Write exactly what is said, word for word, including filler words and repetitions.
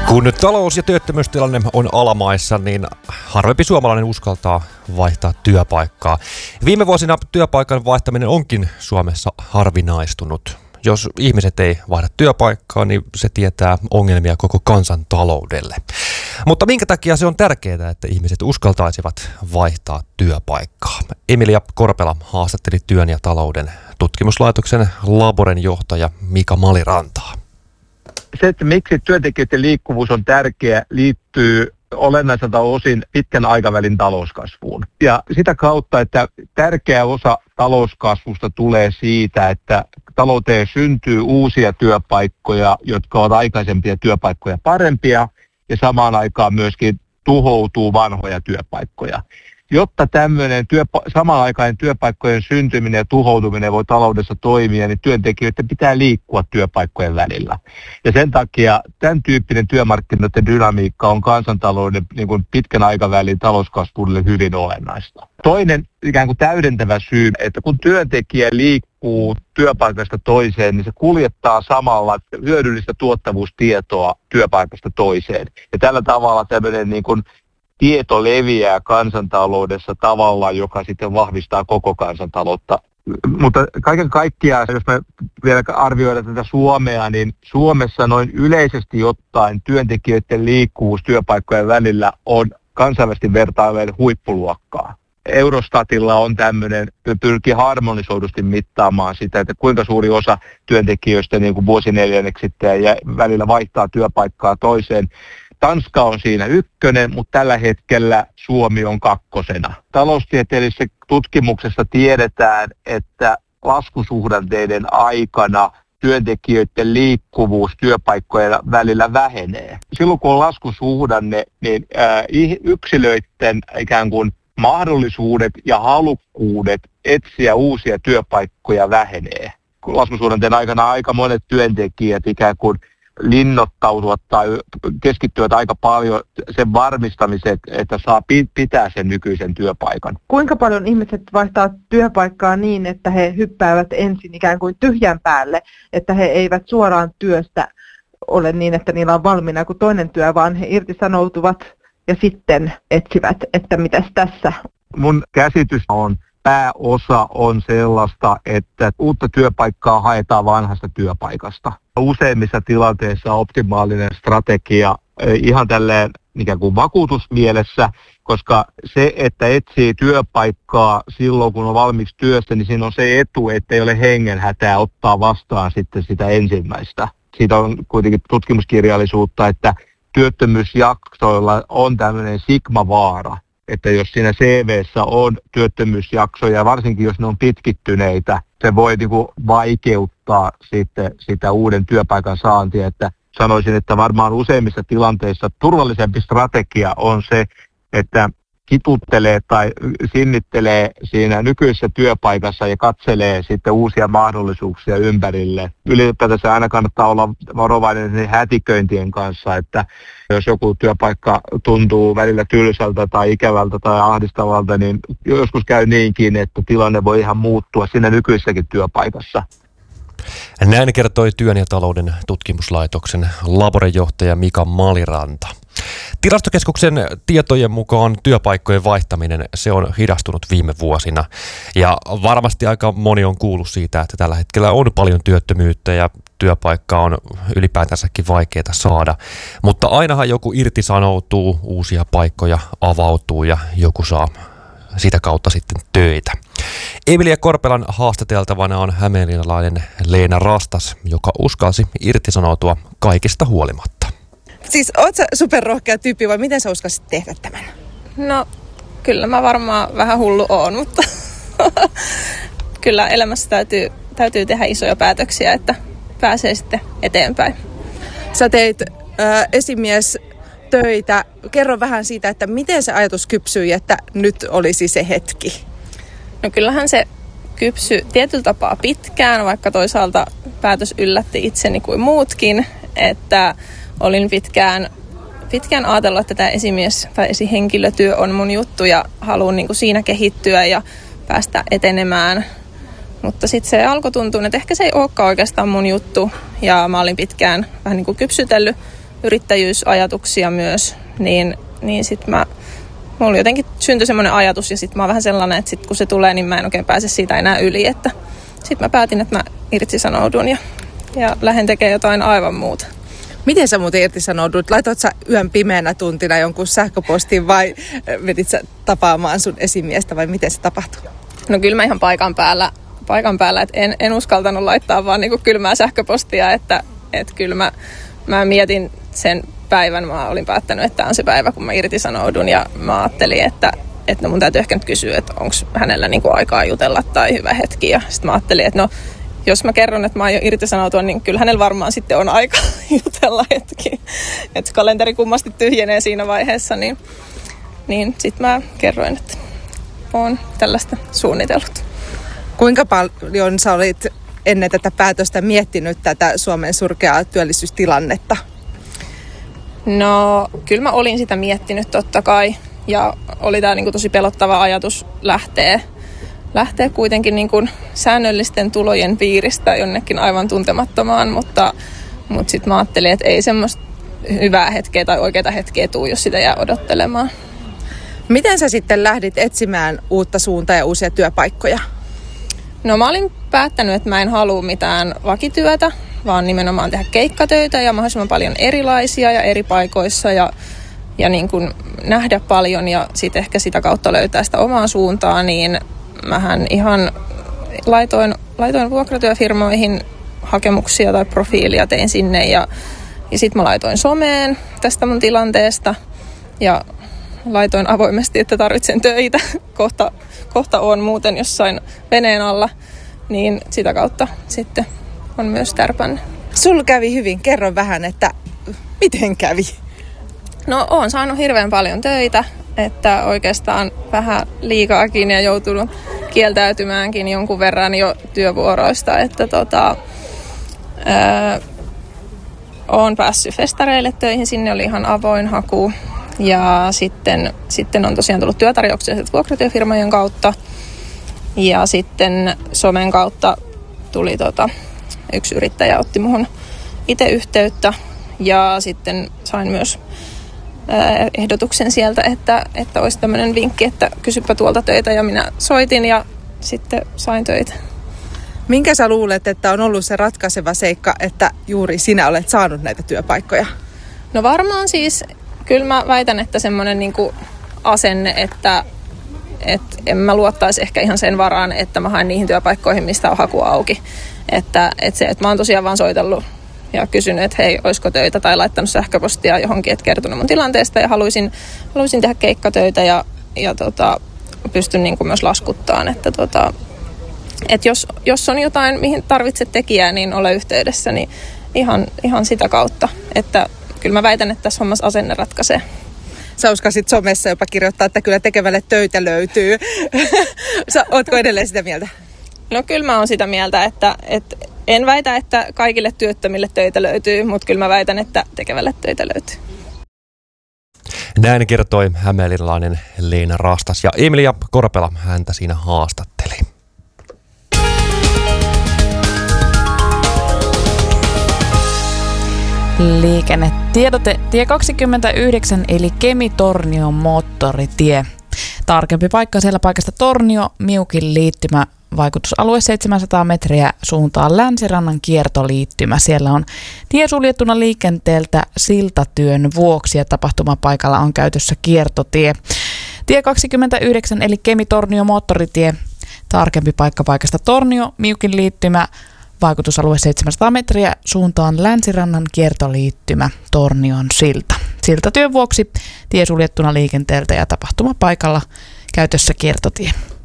Kun talous- ja työttömyystilanne on alamaissa, niin harvempi suomalainen uskaltaa vaihtaa työpaikkaa. Viime vuosina työpaikan vaihtaminen onkin Suomessa harvinaistunut. Jos ihmiset ei vaihda työpaikkaa, niin se tietää ongelmia koko kansantaloudelle. Mutta minkä takia se on tärkeää, että ihmiset uskaltaisivat vaihtaa työpaikkaa? Emilia Korpela haastatteli Työn ja talouden tutkimuslaitoksen Laboren johtaja Mika Malirantaa. Se, että miksi työntekijöiden liikkuvuus on tärkeä, liittyy olennaiselta osin pitkän aikavälin talouskasvuun. Ja sitä kautta, että tärkeä osa talouskasvusta tulee siitä, että talouteen syntyy uusia työpaikkoja, jotka ovat aikaisempia työpaikkoja parempia, ja samaan aikaan myöskin tuhoutuu vanhoja työpaikkoja. Jotta tämmöinen työpa- samanaikainen työpaikkojen syntyminen ja tuhoutuminen voi taloudessa toimia, niin työntekijöiden pitää liikkua työpaikkojen välillä. Ja sen takia tämän tyyppinen työmarkkinoiden dynamiikka on kansantalouden niin kuin pitkän aikavälin talouskasvulle hyvin olennaista. Toinen ikään kuin täydentävä syy, että kun työntekijä liikkuu työpaikasta toiseen, niin se kuljettaa samalla hyödyllistä tuottavuustietoa työpaikasta toiseen. Ja tällä tavalla tämmöinen niin kuin tieto leviää kansantaloudessa tavalla, joka sitten vahvistaa koko kansantaloutta. Mutta kaiken kaikkiaan, jos me vielä arvioidaan tätä Suomea, niin Suomessa noin yleisesti ottaen työntekijöiden liikkuvuus työpaikkojen välillä on kansainvälisesti vertaillen huippuluokkaa. Eurostatilla on tämmöinen, pyrkii harmonisoidusti mittaamaan sitä, että kuinka suuri osa työntekijöistä niin kuin vuosineljänneksittäin ja välillä vaihtaa työpaikkaa toiseen. Tanska on siinä ykkönen, mutta tällä hetkellä Suomi on kakkosena. Taloustieteellisessä tutkimuksessa tiedetään, että laskusuhdanteiden aikana työntekijöiden liikkuvuus työpaikkojen välillä vähenee. Silloin kun on laskusuhdanne, niin yksilöiden ikään kuin mahdollisuudet ja halukkuudet etsiä uusia työpaikkoja vähenee. Laskusuhdanteen aikana aika monet työntekijät ikään kuin linnoittautuvat tai keskittyvät aika paljon sen varmistamiseen, että saa pitää sen nykyisen työpaikan. Kuinka paljon ihmiset vaihtaa työpaikkaa niin, että he hyppäävät ensin ikään kuin tyhjän päälle, että he eivät suoraan työstä ole niin, että niillä on valmiina kuin toinen työ, vaan he irtisanoutuvat ja sitten etsivät, että mitäs tässä? Mun käsitys on, pääosa on sellaista, että uutta työpaikkaa haetaan vanhasta työpaikasta. Useimmissa tilanteissa optimaalinen strategia ihan tälleen ikään kuin vakuutusmielessä, koska se, että etsii työpaikkaa silloin, kun on valmiiksi työssä, niin siinä on se etu, että ei ole hengenhätää ottaa vastaan sitten sitä ensimmäistä. Siitä on kuitenkin tutkimuskirjallisuutta, että työttömyysjaksoilla on tämmöinen sigmavaara, että jos siinä C V:ssä on työttömyysjaksoja, varsinkin jos ne on pitkittyneitä, se voi niin kuin vaikeuttaa sitten sitä uuden työpaikan saantia. Että sanoisin, että varmaan useimmissa tilanteissa turvallisempi strategia on se, että kituttelee tai sinnittelee siinä nykyisessä työpaikassa ja katselee sitten uusia mahdollisuuksia ympärille. Ylipäätänsä aina kannattaa olla varovainen hätiköintien kanssa, että jos joku työpaikka tuntuu välillä tylsältä tai ikävältä tai ahdistavalta, niin joskus käy niinkin, että tilanne voi ihan muuttua siinä nykyisessäkin työpaikassa. Näin kertoi Työn ja talouden tutkimuslaitoksen Laboren johtaja Mika Maliranta. Tilastokeskuksen tietojen mukaan työpaikkojen vaihtaminen se on hidastunut viime vuosina ja varmasti aika moni on kuullut siitä, että tällä hetkellä on paljon työttömyyttä ja työpaikkaa on ylipäätänsäkin vaikeaa saada, mutta ainahan joku irtisanoutuu, uusia paikkoja avautuu ja joku saa sitä kautta sitten töitä. Emilia Korpelan haastateltavana on hämeenlinnalainen Leena Rastas, joka uskalsi irtisanoutua kaikista huolimatta. Siis oot sä superrohkea tyyppi vai miten sä uskalsit tehdä tämän? No kyllä mä varmaan vähän hullu oon, mutta kyllä elämässä täytyy, täytyy tehdä isoja päätöksiä, että pääsee sitten eteenpäin. Sä teit äh, esimies töitä. Kerro vähän siitä, että miten se ajatus kypsyi, että nyt olisi se hetki. No kyllähän se kypsyi tietyllä tapaa pitkään, vaikka toisaalta päätös yllätti itseni kuin muutkin, että olin pitkään, pitkään ajatellut, että tämä esimies- tai esihenkilötyö on mun juttu ja haluan niin kuin siinä kehittyä ja päästä etenemään. Mutta sitten se alkoi tuntua, että ehkä se ei olekaan oikeastaan mun juttu ja mä olin pitkään vähän niin kuin kypsytellyt yrittäjyysajatuksia myös, niin, niin sitten mä mulla jotenkin syntyi semmoinen ajatus ja sitten mä oon vähän sellainen, että sit kun se tulee, niin mä en oikein pääse siitä enää yli, että sitten mä päätin, että mä irtisanoudun ja, ja lähden tekemään jotain aivan muuta. Miten sä muuten irtisanoudut? Laitoit sä yön pimeänä tuntina jonkun sähköpostin vai vedit sä tapaamaan sun esimiestä vai miten se tapahtui? No kyllä mä ihan paikan päällä, paikan päällä että en, en uskaltanut laittaa vaan niinku kylmää sähköpostia, että et kyllä mä, mä mietin sen päivän, mä olin päättänyt, että tämä on se päivä, kun mä irtisanoudun ja mä ajattelin, että, että no mun täytyy ehkä nyt kysyä, että onko hänellä niinku aikaa jutella tai hyvä hetki ja sitten mä ajattelin, että no jos mä kerron, että mä aion irtisanoutua, niin kyllä hänellä varmaan sitten on aika jutella hetki. Että kalenteri kummasti tyhjenee siinä vaiheessa, niin, niin sitten mä kerroin, että oon tällaista suunnitellut. Kuinka paljon sä olit ennen tätä päätöstä miettinyt tätä Suomen surkeaa työllisyystilannetta? No kyllä mä olin sitä miettinyt totta kai ja oli tää niinku tosi pelottava ajatus lähteä. Lähtee kuitenkin niin kuin säännöllisten tulojen piiristä jonnekin aivan tuntemattomaan, mutta, mutta sitten mä ajattelin, että ei semmoista hyvää hetkeä tai oikeaa hetkeä tule, jos sitä jää odottelemaan. Miten sä sitten lähdit etsimään uutta suuntaa ja uusia työpaikkoja? No mä olin päättänyt, että mä en halua mitään vakityötä, vaan nimenomaan tehdä keikkatöitä ja mahdollisimman paljon erilaisia ja eri paikoissa ja, ja niin kuin nähdä paljon ja sitten ehkä sitä kautta löytää sitä omaa suuntaa, niin mähän ihan laitoin, laitoin vuokratyöfirmoihin hakemuksia tai profiilia tein sinne ja, ja sitten mä laitoin someen tästä mun tilanteesta ja laitoin avoimesti, että tarvitsen töitä. Kohta, kohta on muuten jossain veneen alla, niin sitä kautta sitten on myös tärpännyt. Sulla kävi hyvin. Kerro vähän, että miten kävi? No oon saanut hirveän paljon töitä, että oikeastaan vähän liikaakin ja joutunut kieltäytymäänkin jonkun verran jo työvuoroista, että tota, öö, oon päässyt festareille töihin, sinne oli ihan avoin haku ja sitten, sitten on tosiaan tullut työtarjouksia vuokratyöfirmojen kautta ja sitten somen kautta tuli tota, yksi yrittäjä otti muhun itse yhteyttä ja sitten sain myös ehdotuksen sieltä, että, että olisi tämmöinen vinkki, että kysypä tuolta töitä ja minä soitin ja sitten sain töitä. Minkä sä luulet, että on ollut se ratkaiseva seikka, että juuri sinä olet saanut näitä työpaikkoja? No varmaan siis, kyllä mä väitän, että semmoinen niin kuin asenne, että, että en mä luottaisi ehkä ihan sen varaan, että mä haen niihin työpaikkoihin, mistä on haku auki. Että, että se, että mä oon tosiaan vaan soitellut ja kysynyt, että hei, olisiko töitä tai laittanut sähköpostia johonkin, että kertonut mun tilanteesta ja haluaisin, haluaisin tehdä keikkatöitä ja, ja tota, pystyn niin kuin myös laskuttamaan, että, tota, että jos, jos on jotain, mihin tarvitset tekijää, niin ole yhteydessä, niin ihan, ihan sitä kautta, että kyllä mä väitän, että tässä hommassa asenne ratkaisee. Sä uskasit somessa jopa kirjoittaa, että kyllä tekevälle töitä löytyy. Sä, ootko edelleen sitä mieltä? No kyllä mä oon sitä mieltä, että, että en väitä, että kaikille työttömille töitä löytyy, mutta kyllä mä väitän, että tekevälle töitä löytyy. Näin kertoi hämeenlinnalainen Leena Rastas ja Emilia Korpela häntä siinä haastatteli. Liikennetiedote tie kaksikymmentäyhdeksän eli Kemi-Tornion moottoritie. Tarkempi paikka siellä paikasta Tornio, Miukin liittymä, vaikutusalue seitsemänsataa metriä suuntaan Länsirannan kiertoliittymä. Siellä on tie suljettuna liikenteeltä siltatyön vuoksi ja tapahtumapaikalla on käytössä kiertotie. Tie kaksikymmentäyhdeksän eli Kemi-Tornio moottoritie. Tarkempi paikka paikasta Tornio, Miukin liittymä, vaikutusalue seitsemänsataa metriä suuntaan Länsirannan kiertoliittymä, Tornion silta. Siltatyön vuoksi tie suljettuna liikenteeltä ja tapahtumapaikalla käytössä kiertotie.